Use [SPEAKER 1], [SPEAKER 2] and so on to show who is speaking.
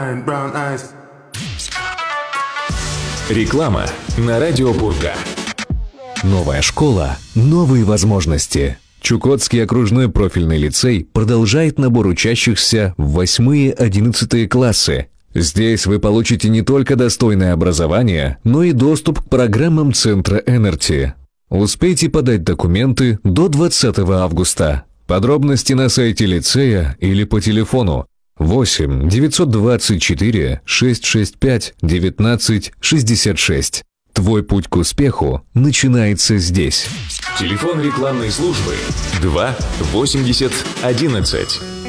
[SPEAKER 1] Реклама на радио Пурга. Новая школа, новые возможности. Чукотский окружной профильный лицей продолжает набор учащихся в 8-11 классы. Здесь вы получите не только достойное образование, но и доступ к программам Центра Энерти. Успейте подать документы до 20 августа. Подробности на сайте лицея или по телефону 8 924 665 19 66. Твой путь к успеху начинается здесь. Телефон рекламной службы 2 80 11.